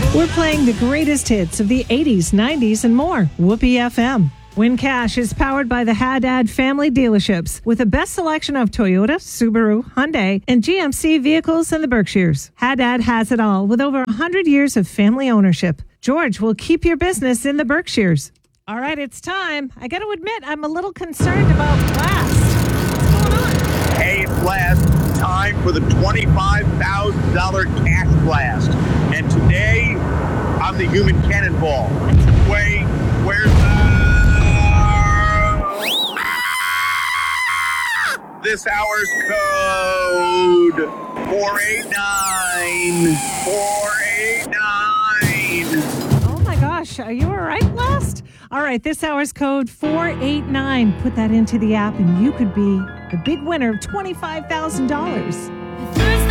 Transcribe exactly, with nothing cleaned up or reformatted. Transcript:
We're playing the greatest hits of the eighties, nineties, and more. Whoopee F M. Win Cash is powered by the Haddad family dealerships with the best selection of Toyota, Subaru, Hyundai, and G M C vehicles in the Berkshires. Haddad has it all with over one hundred years of family ownership. George will keep your business in the Berkshires. All right, it's time. I got to admit, I'm a little concerned about Blast. What's going on? Hey, it's Blast. Time for the twenty-five thousand dollars cash blast. And today, I'm the human cannonball. Wait, where's the... This hour's code, four eight nine, four eight nine. Oh my gosh, are you all right, Blast? All right, this hour's code, four eight nine. Put that into the app and you could be the big winner of twenty-five thousand dollars.